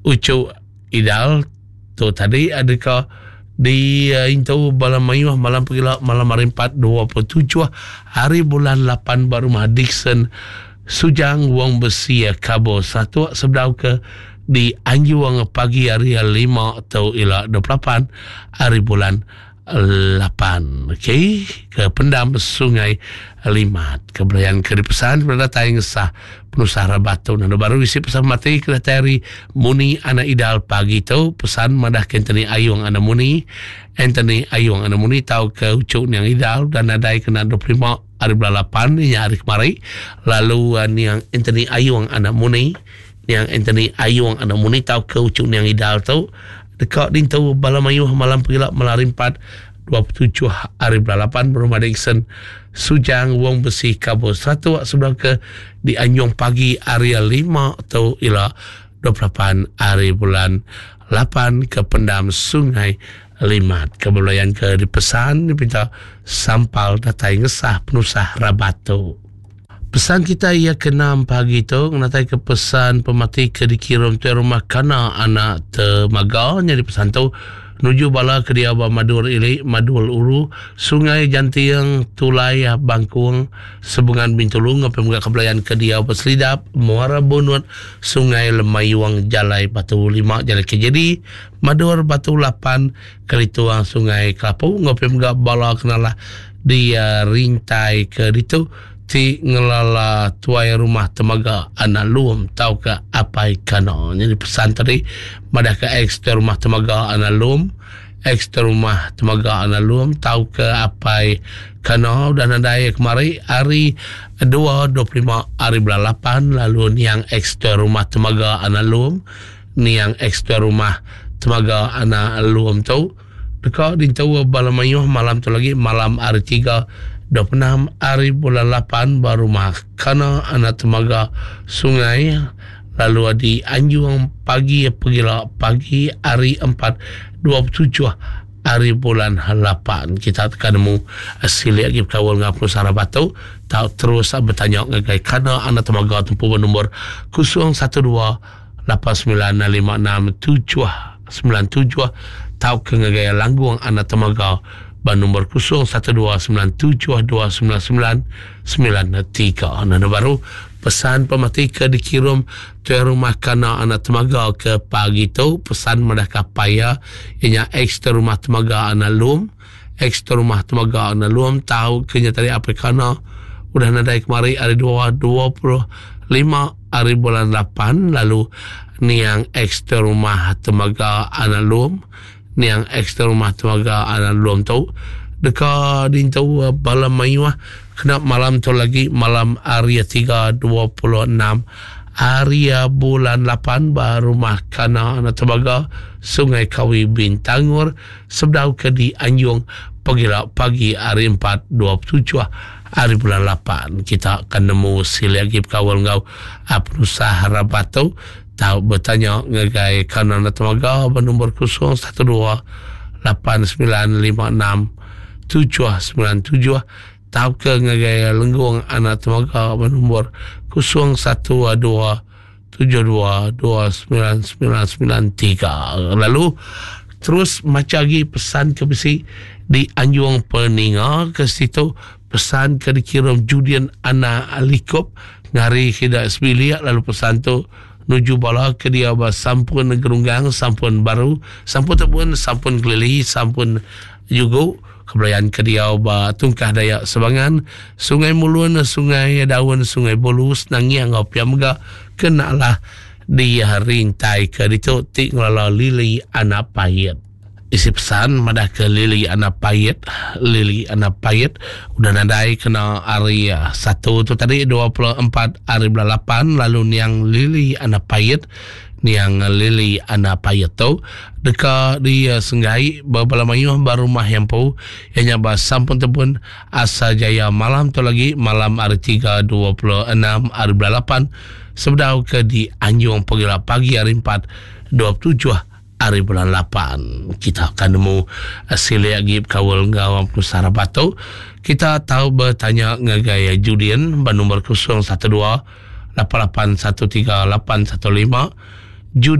ucuk idal tu tadi adakah di intau balam mayuh malam pagila malam hari 4 27 hari bulan 8 baru mah Dixon Sujang Wong Besi Kabo satu sebdau ke di Anjuang pagi hari 5 atau ila 28 hari bulan 8. Okey, ke Pendam Sungai Limat kebelayan ke dipesan pada tayang sah penusah Rabatu dan baru isi pesan mati ke dari Muni Ana Idal pagi tu pesan madah ke Anthony Ayung Ana Muni tahu ke ucuk yang Idal dan adai kena 25 hari bulan 8 ni hari kemari lalu yang Anthony Ayung Ana Muni tahu ke ucuk yang Idal tu dekat din tu balamayuh malam pagila malam 4 27 hari bulan 8 berumah Dixon Sujang Wong Besi Kabo 1 sebelah ke di Anjong pagi hari 5 atau ila 28 hari bulan 8 ke Pendam Sungai Limat kebelayan ke dipesan dipinta sampal datai ngesah penusah Rabatu. Pesan kita ia ke 6 pagi tu ngatai ke pesan pemati ke dikirim tu rumah kana anak temaga nya di pesan tu nuju bala ke dia Madur Ili Madul Uru Sungai Jantiang Tulai Bangkung Sebungan Bintulung ngapai muka kebelayan ke dia Selidap Muara Bunut Sungai Lemayuang Jalai Batu 5 Jalai Kejadi Madur Batu 8 Kalituang Sungai Kelapau ngapai muka bala kenalah dia rintai ke ditu ti ngelala tuai rumah temaga anak lum tahu ke apa ikano jadi pesan tadi madah ke ekstra rumah temaga anak lum tahu ke apa ikano dan ada kemari hari 25 hari bulan 8 lalu ni yang ekstra rumah temaga anak lum tu dekat di tahu balamayuh malam tu lagi malam hari 3 26 hari bulan 8 baru kana anak temaga sungai lalu di Anjuang pagi hari 4 27 hari bulan 8 kita akan nemu asili lagi kawal ngapun Sarabatu tahu terus bertanya ngagai kana anak temaga tempuh nombor 012859569797 tahu ke ngagai langguang anak temaga nombor 0129729993 dan baru pesan pemati ke dikirim tuan rumah kana anak temaga ke pagi tu pesan madah kapaya ianya ekstra rumah temaga anak lum tahu kenya tadi apa kana udah nadai kemari hari 25 hari bulan 8 lalu ni yang ekstra rumah temaga anak lum tu dekat dintau balam mayuah kena malam tu lagi malam hari 3 26 hari bulan 8 baru kana anak temaga Sungai Kawi Bintangur sebdau ke di Anjung pagi hari 4 27 hari bulan 8 kita akan nemu sili lagi kawal ngau penusah Rabatu tahu bertanya ngagai kanan temaga nombor 0128956797 tahu ke ngagai lenggung anak temaga nombor 0127229993 lalu terus macam lagi pesan ke besi di Anjuang Peninga ke situ pesan ke dikirim Judian anak Alikop ngari hidak sebilia lalu pesan tu nuju bala ke dia sampun gerunggang sampun baru sampun kelili sampun juga kebelayan ke dia tungkah Dayak Sebangan Sungai Mulun Sungai Daun Sungai Bolus nangiang opiam ga kenalah dia rintai ke ditu tik ngelala Lili anak pahit isi pesan madah ke Lili anak pahit udah nadai kena hari 1 tu tadi 24 hari bulan 8 lalu niang Lili anak pahit tu dekat di Senggai Balamayuh baru mah yang pau yang nyaba sampun tepun asa jaya malam tu lagi malam hari 3 26 hari bulan 8 sebedau ke di Anjung pagi hari 4 27 hari bulan 8 kita akan nemu sili lagi kawal ngawam pusara batu kita tahu bertanya ngagaya Judian nombor 0128813815